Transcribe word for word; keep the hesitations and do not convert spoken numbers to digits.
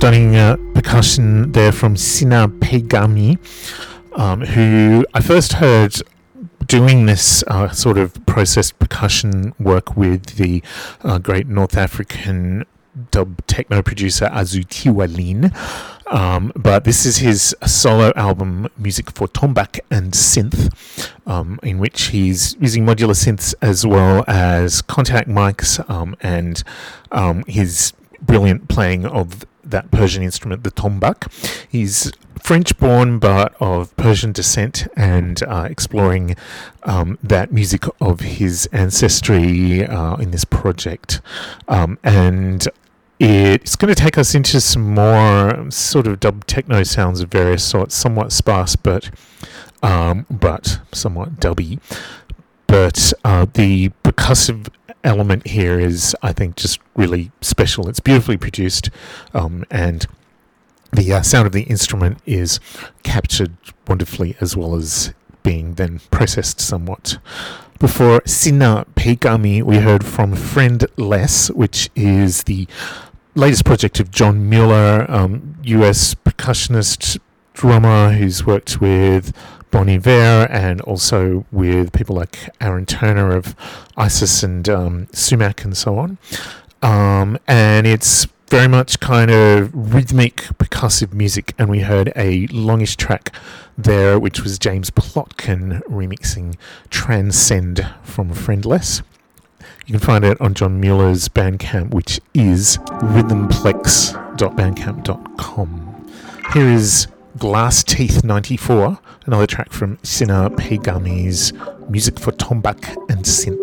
stunning uh, percussion there from Sina Peigami, um, who I first heard doing this uh, sort of processed percussion work with the uh, great North African dub techno producer Azu Tiwalin. Um, but this is his solo album, Music for Tombak and Synth, um, in which he's using modular synths as well as contact mics um, and um, his brilliant playing of that Persian instrument, the tombak. He's French-born but of Persian descent, and uh, exploring um, that music of his ancestry uh, in this project. Um, and it's going to take us into some more sort of dub techno sounds of various sorts, somewhat sparse but um, but somewhat dubby. But uh, the percussive element here is, I think, just really special. It's beautifully produced, um, and the uh, sound of the instrument is captured wonderfully, as well as being then processed somewhat. Before Sina Peigami, we heard from Friendless, which is the latest project of John Mueller, um, U S percussionist, drummer who's worked with Bon Iver and also with people like Aaron Turner of Isis and um, Sumac and so on. Um, and it's very much kind of rhythmic percussive music, and we heard a longish track there which was James Plotkin remixing Transcend from Friendless. You can find it on John Mueller's Bandcamp, which is rhythmplex dot bandcamp dot com. Here is Glass Teeth ninety-four, another track from Sina Peigami's Music for Tombak and Synth.